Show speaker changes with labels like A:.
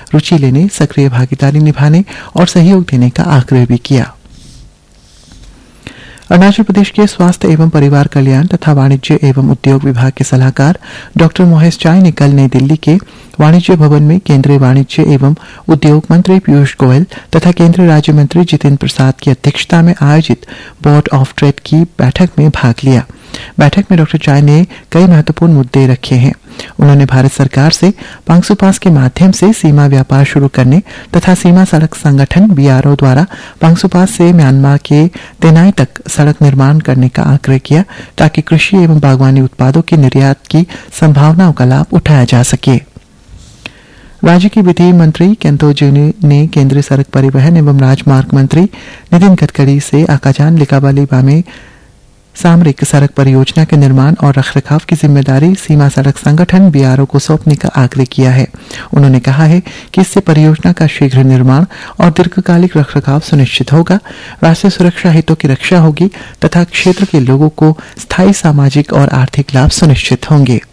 A: रुचि लेने, सक्रिय भागीदारी निभाने और सहयोग देने का आग्रह भी किया। अरुणाचल प्रदेश के स्वास्थ्य एवं परिवार कल्याण तथा वाणिज्य एवं उद्योग विभाग के सलाहकार डॉक्टर मोहेश चाई ने कल नई दिल्ली के वाणिज्य भवन में केंद्रीय वाणिज्य एवं उद्योग मंत्री पीयूष गोयल तथा केंद्रीय राज्य मंत्री जितेंद्र प्रसाद की अध्यक्षता में आयोजित बोर्ड ऑफ ट्रेड की बैठक में भाग लिया। बैठक में डॉक्टर चाई ने कई महत्वपूर्ण मुद्दे रखे हैं। उन्होंने भारत सरकार से पांगसुपास के माध्यम से सीमा व्यापार शुरू करने तथा सीमा सड़क संगठन बीआरओ द्वारा पांगसुपास से म्यांमार के तेनाई तक सड़क निर्माण करने का आग्रह किया ताकि कृषि एवं बागवानी उत्पादों के निर्यात की संभावनाओं का लाभ उठाया जा सके। राज्य की विधि मंत्री केंतो जिनी ने केंद्रीय सड़क परिवहन एवं राजमार्ग मंत्री नितिन गडकरी से आकाजान लिकाबाली बामे सामरिक सड़क परियोजना के निर्माण और रखरखाव की जिम्मेदारी सीमा सड़क संगठन बीआरओ को सौंपने का आग्रह किया है। उन्होंने कहा है कि इससे परियोजना का शीघ्र निर्माण और दीर्घकालिक रखरखाव सुनिश्चित होगा, राष्ट्रीय सुरक्षा हितों की रक्षा होगी तथा क्षेत्र के लोगों को स्थायी सामाजिक और आर्थिक लाभ सुनिश्चित होंगे।